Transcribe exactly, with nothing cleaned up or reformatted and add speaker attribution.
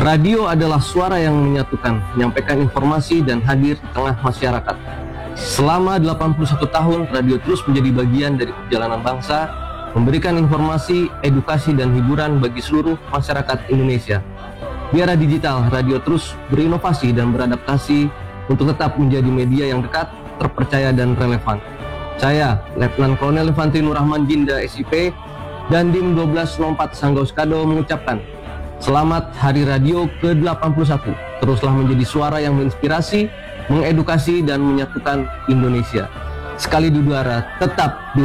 Speaker 1: Radio adalah suara yang menyatukan, menyampaikan informasi dan hadir di tengah masyarakat. Selama delapan puluh satu tahun, radio terus menjadi bagian dari perjalanan bangsa, memberikan informasi, edukasi, dan hiburan bagi seluruh masyarakat Indonesia. Di era digital, radio terus berinovasi dan beradaptasi untuk tetap menjadi media yang dekat, terpercaya, dan relevan. Saya, Letnan Kolonel Infantri Nur Rahman Jinda S I P dan Dim dua belas nol empat Sanggau Skado mengucapkan selamat Hari Radio ke delapan puluh satu. Teruslah menjadi suara yang menginspirasi, mengedukasi, dan menyatukan Indonesia. Sekali di udara, tetap di